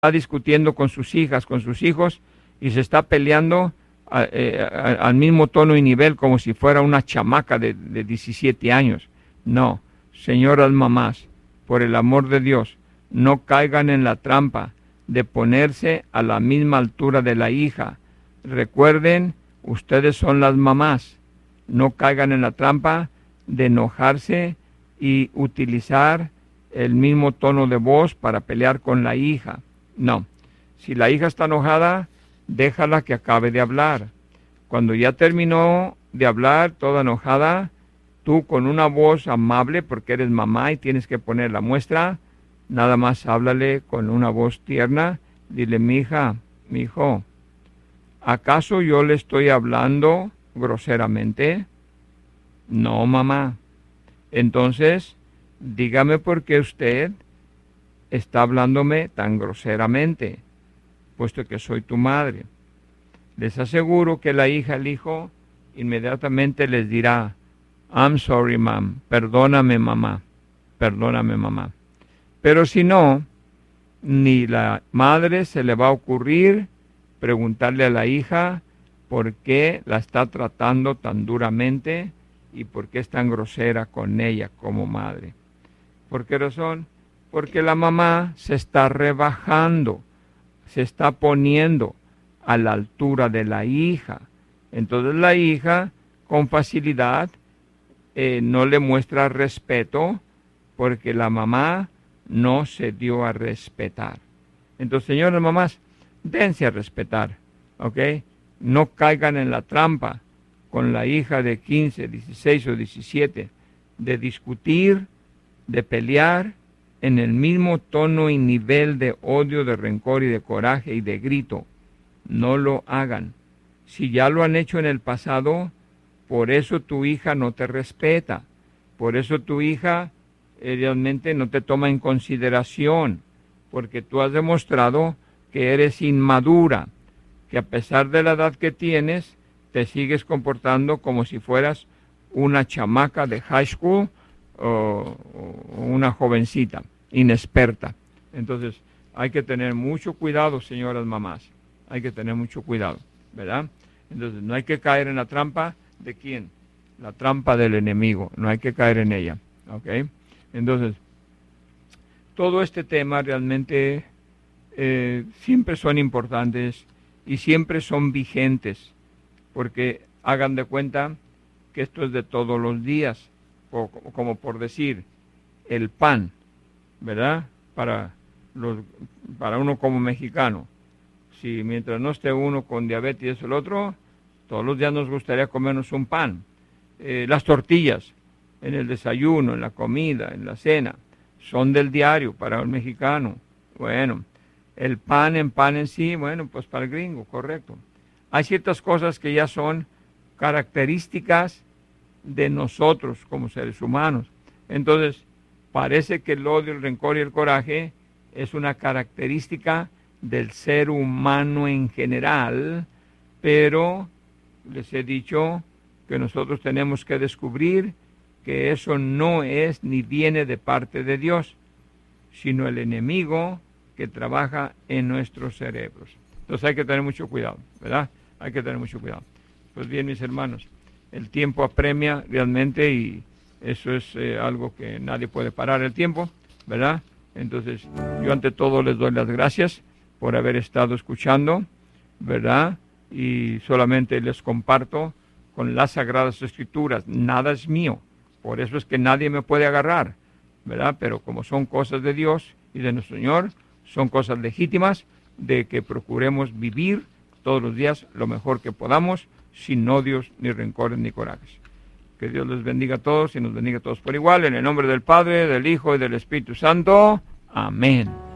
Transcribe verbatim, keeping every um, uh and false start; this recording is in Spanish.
está discutiendo con sus hijas, con sus hijos, y se está peleando a, eh, a, al mismo tono y nivel como si fuera una chamaca de, de diecisiete años. No, señoras mamás, por el amor de Dios, no caigan en la trampa de ponerse a la misma altura de la hija. Recuerden, ustedes son las mamás. No caigan en la trampa de enojarse y utilizar el mismo tono de voz para pelear con la hija. No, si la hija está enojada, déjala que acabe de hablar. Cuando ya terminó de hablar, toda enojada, tú con una voz amable, porque eres mamá y tienes que poner la muestra, nada más háblale con una voz tierna, dile, mi hija, mi hijo, ¿acaso yo le estoy hablando groseramente? No, mamá. Entonces, dígame por qué usted está hablándome tan groseramente, puesto que soy tu madre. Les aseguro que la hija, el hijo, inmediatamente les dirá, I'm sorry, mom, perdóname, mamá, perdóname, mamá. Pero si no, ni la madre se le va a ocurrir preguntarle a la hija por qué la está tratando tan duramente y por qué es tan grosera con ella como madre. ¿Por qué razón? Porque la mamá se está rebajando, se está poniendo a la altura de la hija. Entonces la hija con facilidad eh, no le muestra respeto porque la mamá no se dio a respetar. Entonces, señoras mamás, dense a respetar, ¿ok? No caigan en la trampa con la hija de quince, dieciséis o diecisiete de discutir, de pelear en el mismo tono y nivel de odio, de rencor y de coraje y de grito. No lo hagan. Si ya lo han hecho en el pasado, por eso tu hija no te respeta. Por eso tu hija eh, realmente no te toma en consideración, porque tú has demostrado que eres inmadura, que a pesar de la edad que tienes, te sigues comportando como si fueras una chamaca de high school o, o una jovencita, inexperta. Entonces, hay que tener mucho cuidado, señoras mamás. Hay que tener mucho cuidado, ¿verdad? Entonces, no hay que caer en la trampa de quién, la trampa del enemigo. No hay que caer en ella, ¿ok? Entonces, todo este tema realmente eh, siempre son importantes y siempre son vigentes, porque hagan de cuenta que esto es de todos los días, o, como por decir, el pan, ¿verdad? Para, los, para uno como mexicano. Si mientras no esté uno con diabetes y eso el otro, todos los días nos gustaría comernos un pan. Eh, las tortillas, en el desayuno, en la comida, en la cena, son del diario para el mexicano. Bueno, el pan en pan en sí, bueno, pues para el gringo, correcto. Hay ciertas cosas que ya son características de nosotros como seres humanos. Entonces, parece que el odio, el rencor y el coraje es una característica del ser humano en general, pero les he dicho que nosotros tenemos que descubrir que eso no es ni viene de parte de Dios, sino el enemigo que trabaja en nuestros cerebros. Entonces hay que tener mucho cuidado, ¿verdad? Hay que tener mucho cuidado. Pues bien, mis hermanos, el tiempo apremia realmente y eso es eh, algo que nadie puede parar el tiempo, ¿verdad? Entonces, yo ante todo les doy las gracias por haber estado escuchando, ¿verdad? Y solamente les comparto con las Sagradas Escrituras. Nada es mío, por eso es que nadie me puede agarrar, ¿verdad? Pero como son cosas de Dios y de nuestro Señor, son cosas legítimas de que procuremos vivir todos los días lo mejor que podamos, sin odios, ni rencores, ni corajes. Que Dios les bendiga a todos y nos bendiga a todos por igual, en el nombre del Padre, del Hijo y del Espíritu Santo. Amén.